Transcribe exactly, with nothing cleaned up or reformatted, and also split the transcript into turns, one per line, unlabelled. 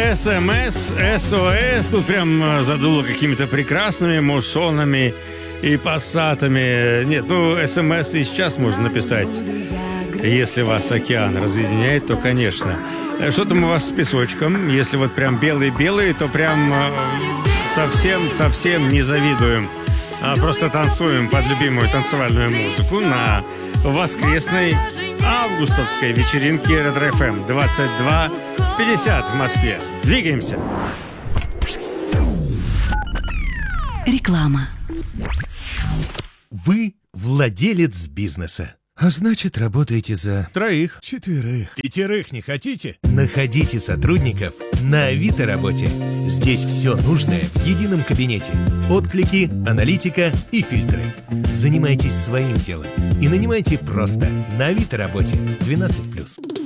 СМС, СОС. Тут прям задуло какими-то прекрасными муссонами и пассатами. Нет, ну, СМС и сейчас можно написать. Если вас океан разъединяет, то, конечно. Что там у вас с песочком? Если вот прям белый-белый, то прям совсем-совсем не завидуем. А просто танцуем под любимую танцевальную музыку на воскресной августовской вечеринке Ретро-эф эм двадцать два пятьдесят в Москве. Двигаемся.
Реклама.
Вы владелец бизнеса.
А значит, работаете за
Троих.
четверых.
Пятерых не хотите? Находите сотрудников на Авито работе. Здесь все нужное в едином кабинете. Отклики, аналитика и фильтры. Занимайтесь своим делом и нанимайте просто на Авито работе двенадцать плюс.